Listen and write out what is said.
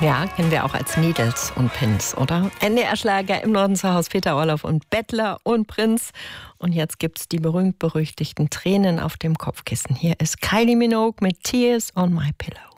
Ja, kennen wir auch als Needles und Pins, oder? NDR-Schlager im Norden zu Hause, Peter Orloff und Bettler und Prinz. Und jetzt gibt's die berühmt-berüchtigten Tränen auf dem Kopfkissen. Hier ist Kylie Minogue mit Tears on My Pillow.